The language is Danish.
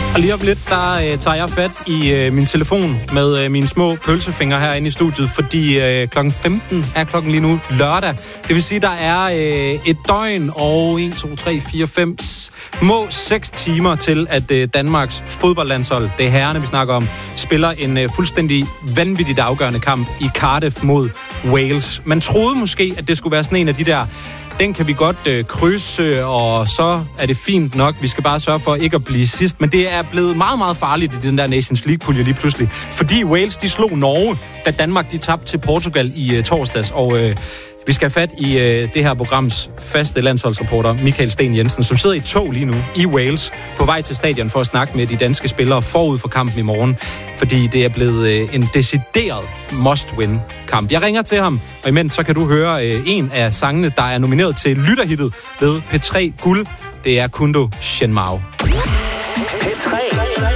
Og lige om lidt, der tager jeg fat i min telefon med mine små pølsefingre herinde i studiet, fordi klokken 15 er klokken lige nu lørdag. Det vil sige, der er et døgn og 1, 2, 3, 4, 5, små 6 timer til, at Danmarks fodboldlandshold, det er herrerne, vi snakker om, spiller en fuldstændig vanvittigt afgørende kamp i Cardiff mod Wales. Man troede måske, at det skulle være sådan en af de der, den kan vi godt krydse, og så er det fint nok. Vi skal bare sørge for ikke at blive sidst. Men det er blevet meget, meget farligt i den der Nations League-pulje lige pludselig. Fordi Wales, de slog Norge, da Danmark, de tabte til Portugal i torsdags. Og vi skal have fat i det her programs faste landsholdsreporter, Michael Sten Jensen, som sidder i tog lige nu i Wales, på vej til stadion for at snakke med de danske spillere forud for kampen i morgen. Fordi det er blevet en decideret must-win-kamp. Jeg ringer til ham, og imens så kan du høre en af sangene, der er nomineret til lytterhittet ved P3 Guld. Det er Kundo Shenmao.